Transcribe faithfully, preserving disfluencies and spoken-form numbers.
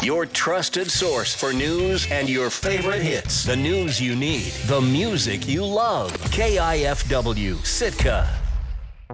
Your trusted source for news and your favorite hits. The news you need. The music you love. K I F W Sitka.